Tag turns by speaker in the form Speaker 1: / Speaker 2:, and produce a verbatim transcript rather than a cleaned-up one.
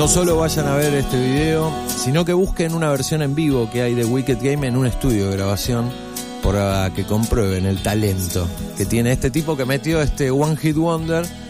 Speaker 1: no solo vayan a ver este video, sino que busquen una versión en vivo que hay de Wicked Game en un estudio de grabación, para que comprueben el talento que tiene este tipo que metió este One Hit Wonder